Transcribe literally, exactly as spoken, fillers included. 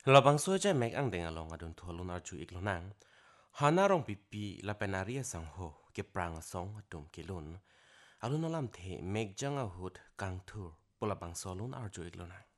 la bang so ja mek ang deng along adun tholun ar chu iklonang hana rong pipi la penaria sang ho ke prang song atum kilun alun alam the mek janga hut kang thur pola bang solun ar chu iklonang